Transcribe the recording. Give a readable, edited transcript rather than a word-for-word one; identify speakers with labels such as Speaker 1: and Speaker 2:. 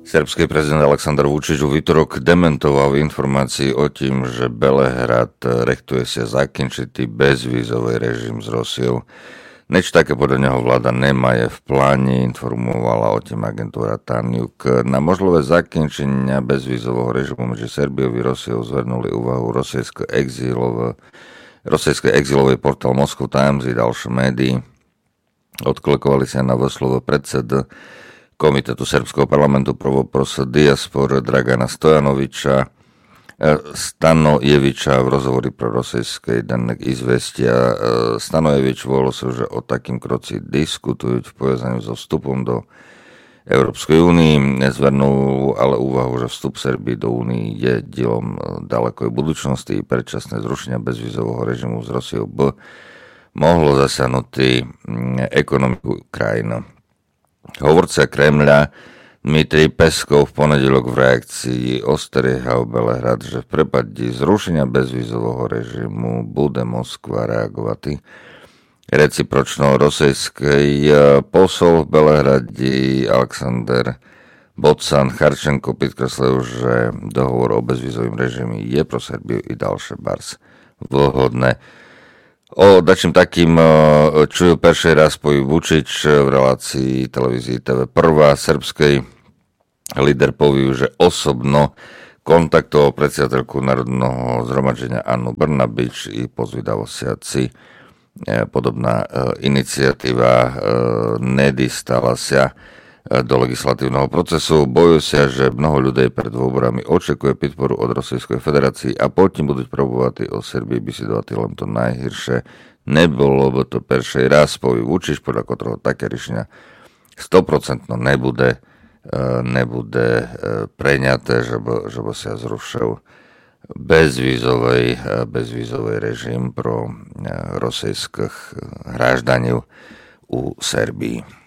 Speaker 1: Serbský prezident Aleksandar Vučić u výtorok dementoval informácii o tým, že Belehrad rechtuje sa zakončiť bezvízový režim s Rosiou. Nič také podľa neho vláda nemaje v pláne, informovala o tým agentúra Tanjug. Na možlivé zakončenia bezvízového režimu medzi Serbiou a Rosiou zvrnuli úvahu rosijské exilový portál Moscow Times i ďalšie médií. Odklikovali sa na vyslovo predseda Komitetu Srbského parlamentu pro vopros diaspor Dragana Stanojeviča v rozhovori pro rosijskej denník Izvestia. Stanojevič volal sa, že o takým kroci diskutujú v povezaní so vstupom do Európskej únii. Nezvernul ale úvahu, že vstup Serbii do únii je dielom ďalekoj budúcnosti. Predčasné zrušenia bezvízového režimu s Rosiou mohlo zasiahnuť ekonomiku krajiny. Hovorca Kremľa Dmitrij Peskov v ponedeľok v reakcii osteriehal Belehrad, že v prípade zrušenia bezvízového režimu bude Moskva reagovať recipročno. Rosijský posol v Belehrade Alexander Bocan Charčenko podkreslil, že dohovor o bezvízovom režime je pro Serbiu i ďalšie bars vhodné. O dačím takým čujú perší raz pojí Vučić v relácii televízii TV1. Srbskej líder poviu, že osobno kontaktoval predsiateľku Národného zhromaždenia Annu Brnabič i pozvídavosiaci. Podobná iniciatíva nedistala sa do legislatívneho procesu. Bojujú sa, že mnoho ľudí pred voľbami očakuje podporu od Rosijskej federácii a potom budú probovať o Serbii by si dovať len to najhiršie. Nebolo by to peršej raz, povie Vučić, podľa ktorého také riešenia 100% nebude preňaté, že by sa zrušil bezvízový režim pro rosijských hráždaní u Serbii.